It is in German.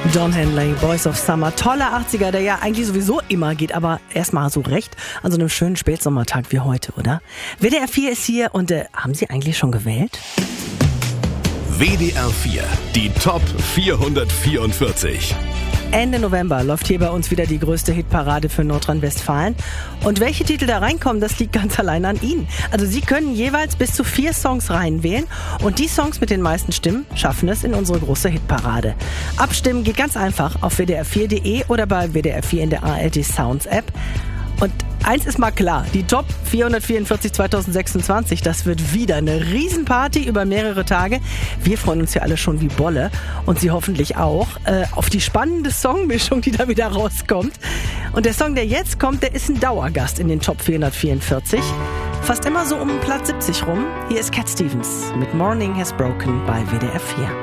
Don Henley, Boys of Summer. Toller 80er, der ja eigentlich sowieso immer geht, aber erstmal so recht an so einem schönen Spätsommertag wie heute, oder? WDR 4 ist hier und haben Sie eigentlich schon gewählt? WDR 4, die Top 444. Ende November läuft hier bei uns wieder die größte Hitparade für Nordrhein-Westfalen. Und welche Titel da reinkommen, das liegt ganz allein an Ihnen. Also Sie können jeweils bis zu 4 Songs reinwählen und die Songs mit den meisten Stimmen schaffen es in unsere große Hitparade. Abstimmen geht ganz einfach auf wdr4.de oder bei WDR 4 in der ARD Sounds App. Und eins ist mal klar, die Top 444 2026, das wird wieder eine Riesenparty über mehrere Tage. Wir freuen uns ja alle schon wie Bolle und Sie hoffentlich auch auf die spannende Songmischung, die da wieder rauskommt. Und der Song, der jetzt kommt, der ist ein Dauergast in den Top 444. Fast immer so um Platz 70 rum. Hier ist Cat Stevens mit Morning Has Broken bei WDR 4.